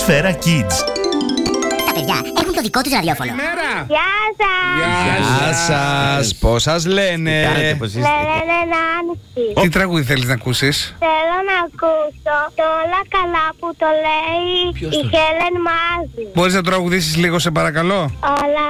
Σφαίρα Kids. Τα παιδιά έχουν το δικό τους ραδιόφωνο. Γεια σας! Γεια σας, πώς σας λένε? Με λένε Νάνση. Τι τραγούδι θέλεις να ακούσεις? Θέλω να ακούσω το Όλα καλά που το λέει η Χέλεν Μάζη. Μπορείς να τραγουδήσεις λίγο σε παρακαλώ? Όλα